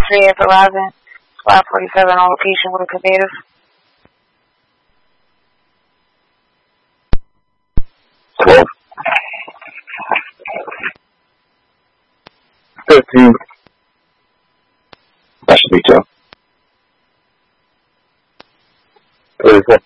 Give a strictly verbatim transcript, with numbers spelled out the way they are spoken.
three at Verizon. five forty-seven on location with a native. Hello. Fifteen. That should be two. Thirty-four.